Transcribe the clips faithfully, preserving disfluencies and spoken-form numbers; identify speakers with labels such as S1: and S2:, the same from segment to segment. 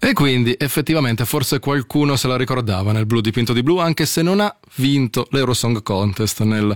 S1: E quindi effettivamente forse qualcuno se la ricordava nel Blu dipinto di blu, anche se non ha vinto l'Eurosong Contest nel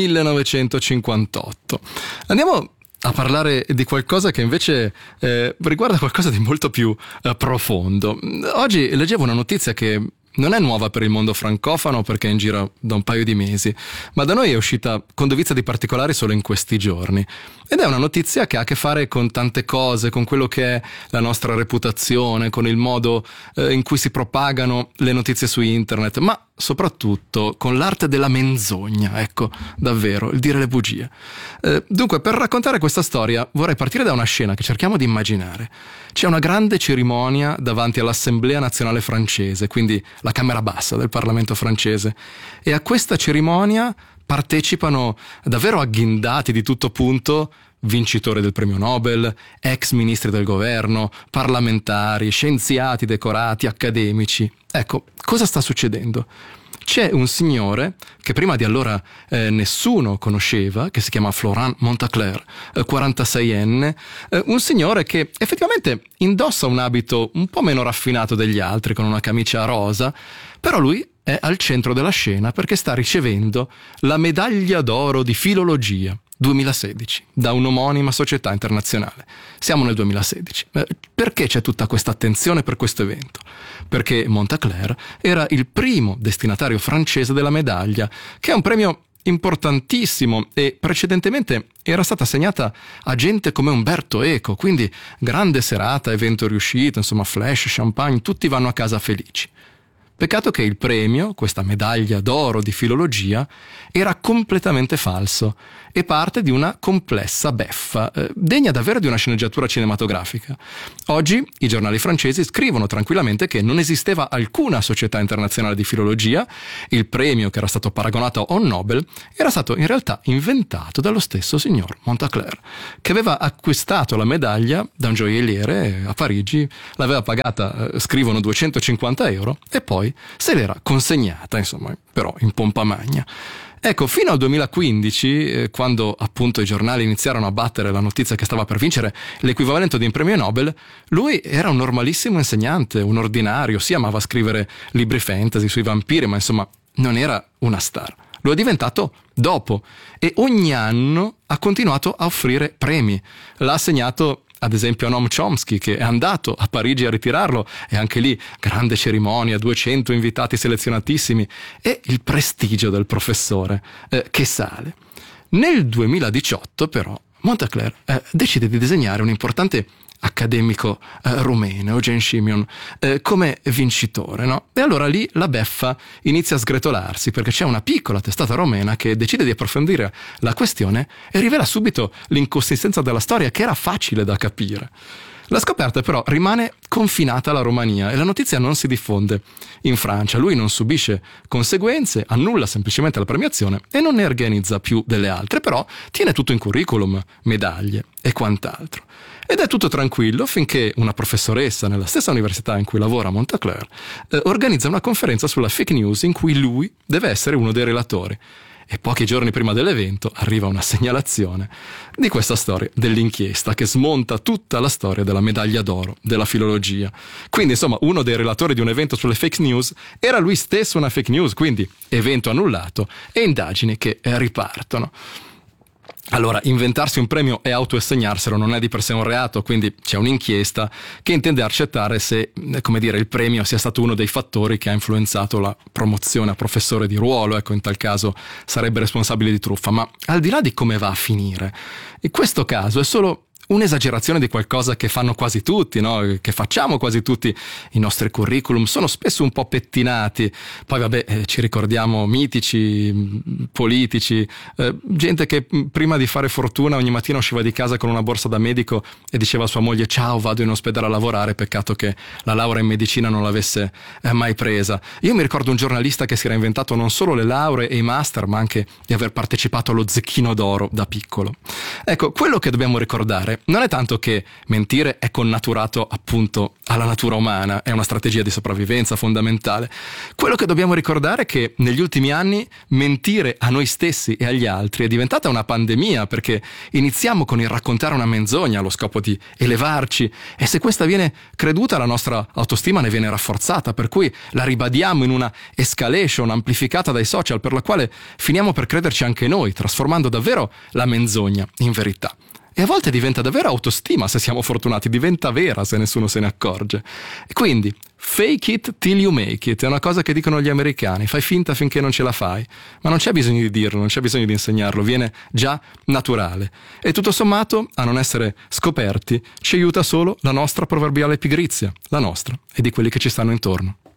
S1: millenovecentocinquantotto. Andiamo a parlare di qualcosa che invece eh, riguarda qualcosa di molto più eh, profondo. Oggi leggevo una notizia che non è nuova per il mondo francofano perché è in giro da un paio di mesi, ma da noi è uscita con dovizia di particolari solo in questi giorni. Ed è una notizia che ha a che fare con tante cose, con quello che è la nostra reputazione, con il modo eh, in cui si propagano le notizie su internet, ma soprattutto con l'arte della menzogna, ecco, davvero, il dire le bugie. Eh, dunque, per raccontare questa storia vorrei partire da una scena che cerchiamo di immaginare. C'è una grande cerimonia davanti all'Assemblea Nazionale francese, quindi la Camera Bassa del Parlamento francese, e a questa cerimonia partecipano davvero agghindati di tutto punto vincitori del premio Nobel, ex ministri del governo, parlamentari, scienziati decorati, accademici. Ecco, cosa sta succedendo? C'è un signore che prima di allora eh, nessuno conosceva, che si chiama Florent Montacler, eh, quarantaseienne, eh, un signore che effettivamente indossa un abito un po' meno raffinato degli altri, con una camicia rosa, però lui è al centro della scena perché sta ricevendo la medaglia d'oro di filologia duemilasedici da un'omonima società internazionale. Siamo nel duemilasedici. Eh, perché c'è tutta questa attenzione per questo evento? Perché Montacler era il primo destinatario francese della medaglia, che è un premio importantissimo e precedentemente era stata assegnata a gente come Umberto Eco, quindi grande serata, evento riuscito, insomma flash, champagne, tutti vanno a casa felici. Peccato che il premio, questa medaglia d'oro di filologia, era completamente falso e parte di una complessa beffa, eh, degna davvero di una sceneggiatura cinematografica. Oggi i giornali francesi scrivono tranquillamente che non esisteva alcuna società internazionale di filologia, il premio che era stato paragonato a un Nobel era stato in realtà inventato dallo stesso signor Montacler, che aveva acquistato la medaglia da un gioielliere a Parigi, l'aveva pagata, eh, scrivono, duecentocinquanta euro e poi se l'era consegnata, insomma, però in pompa magna. Ecco, fino al duemilaquindici, eh, quando appunto i giornali iniziarono a battere la notizia che stava per vincere l'equivalente di un premio Nobel, lui era un normalissimo insegnante, un ordinario, si amava scrivere libri fantasy sui vampiri, ma insomma non era una star. Lo è diventato dopo e ogni anno ha continuato a offrire premi. L'ha assegnato ad esempio a Noam Chomsky, che è andato a Parigi a ritirarlo, e anche lì grande cerimonia, duecento invitati selezionatissimi e il prestigio del professore eh, che sale. Nel duemiladiciotto però Montacler eh, decide di disegnare un importante accademico eh, rumeno, Eugen Shimion, eh, come vincitore, no? E allora lì la beffa inizia a sgretolarsi, perché c'è una piccola testata romena che decide di approfondire la questione e rivela subito l'inconsistenza della storia, che era facile da capire. La scoperta però rimane confinata alla Romania e la notizia non si diffonde in Francia. Lui non subisce conseguenze, annulla semplicemente la premiazione e non ne organizza più delle altre, però tiene tutto in curriculum, medaglie e quant'altro. Ed è tutto tranquillo finché una professoressa nella stessa università in cui lavora Montacler eh, organizza una conferenza sulla fake news in cui lui deve essere uno dei relatori. E pochi giorni prima dell'evento arriva una segnalazione di questa storia, dell'inchiesta che smonta tutta la storia della medaglia d'oro della filologia. Quindi insomma uno dei relatori di un evento sulle fake news era lui stesso una fake news, quindi evento annullato e indagini che ripartono. Allora, inventarsi un premio e autoassegnarselo non è di per sé un reato, quindi c'è un'inchiesta che intende accertare se, come dire, il premio sia stato uno dei fattori che ha influenzato la promozione a professore di ruolo, ecco, in tal caso sarebbe responsabile di truffa. Ma al di là di come va a finire, in questo caso è solo un'esagerazione di qualcosa che fanno quasi tutti, no? Che facciamo quasi tutti. I nostri curriculum sono spesso un po' pettinati, poi vabbè eh, ci ricordiamo mitici, politici, eh, gente che prima di fare fortuna ogni mattina usciva di casa con una borsa da medico e diceva a sua moglie: ciao, vado in ospedale a lavorare, peccato che la laurea in medicina non l'avesse eh, mai presa. Io mi ricordo un giornalista che si era inventato non solo le lauree e i master, ma anche di aver partecipato allo Zecchino d'Oro da piccolo. Ecco, quello che dobbiamo ricordare mentire. Non è tanto che mentire è connaturato appunto alla natura umana, è una strategia di sopravvivenza fondamentale. Quello che dobbiamo ricordare è che negli ultimi anni mentire a noi stessi e agli altri è diventata una pandemia, perché iniziamo con il raccontare una menzogna allo scopo di elevarci, e se questa viene creduta la nostra autostima ne viene rafforzata, per cui la ribadiamo in una escalation amplificata dai social, per la quale finiamo per crederci anche noi, trasformando davvero la menzogna in verità. E a volte diventa davvero autostima, se siamo fortunati, diventa vera se nessuno se ne accorge. E quindi, fake it till you make it, è una cosa che dicono gli americani, fai finta finché non ce la fai, ma non c'è bisogno di dirlo, non c'è bisogno di insegnarlo, viene già naturale. E tutto sommato, a non essere scoperti, ci aiuta solo la nostra proverbiale pigrizia, la nostra e di quelli che ci stanno intorno.